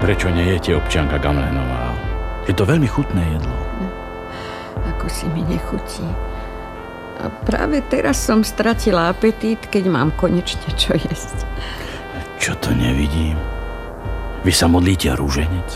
prečo nejete, občianka Gamlénová? Je to veľmi chutné jedlo. Ako si mi nechutí. A práve teraz som stratila apetít, keď mám konečne čo jesť. Čo to nevidím? Vy sa modlíte rúženec?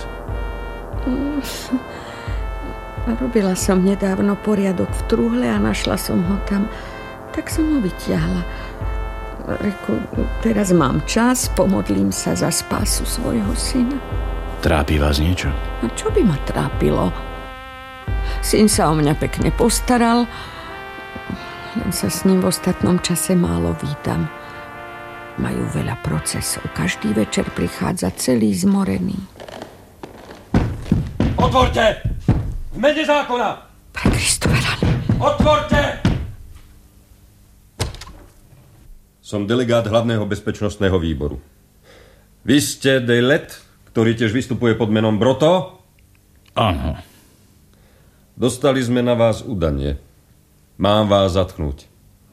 Robila som nedávno poriadok v trúhle a našla som ho tam. Tak som ho vytiahla. Reku, teraz mám čas, pomodlím sa za spásu svojho syna. Trápi vás niečo? A čo by ma trápilo? Syn sa o mňa pekne postaral, len sa s ním v ostatnom čase málo vítam. Majú veľa procesov. Každý večer prichádza celý zmorený. Otvorte! V mene zákona! Pre Kristove rany. Otvorte! Som delegát hlavného bezpečnostného výboru. Vy ste Dejlet, ktorý tiež vystupuje pod menom Broto? Áno. Dostali sme na vás udanie. Mám vás zatknúť.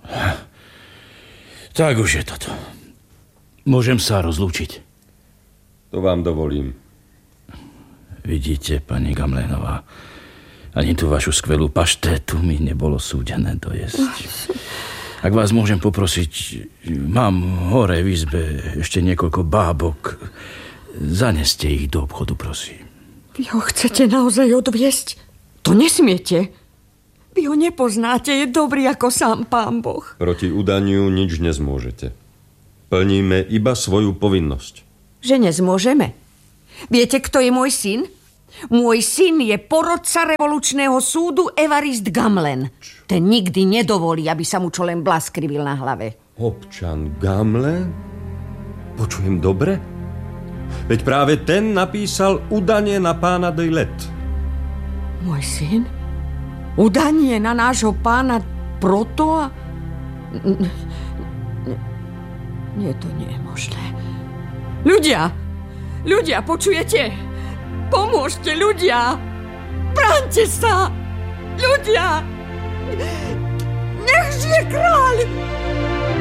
Tak už je toto. Môžem sa rozlúčiť? To vám dovolím. Vidíte, pani Gamlénová, ani tú vašu skvelú paštétu mi nebolo súdené dojesť. Ak vás môžem poprosiť, mám hore v izbe ešte niekoľko bábok. Zaneste ich do obchodu, prosím. Vy ho chcete naozaj odviesť? To nesmiete. Vy ho nepoznáte, je dobrý ako sám Pán Boh. Proti udaniu nič nezmôžete. Plníme iba svoju povinnosť. Že nezmôžeme? Viete, kto je môj syn? Môj syn je porodca revolučného súdu Evarist Gamlen. Ten nikdy nedovolí, aby sa mu čo len blaskrivil na hlave. Občan Gamlen? Počujem dobre? Veď práve ten napísal udanie na pána Dejlet. Môj syn? Udanie na nášho pána Protoa? Nie, to nie je možné. Ľudia, počujete? Pomôžte, ľudia! Bráňte sa! Ľudia! Nech žije kráľ!